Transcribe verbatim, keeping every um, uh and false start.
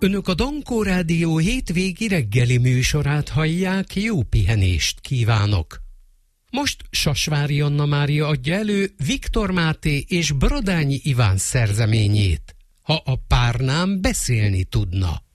Önök a Dankó Rádió hétvégi reggeli műsorát hallják, jó pihenést kívánok! Most Sasvári Anna Mária adja elő Viktor Máté és Brodányi Iván szerzeményét. Ha a párnám beszélni tudna.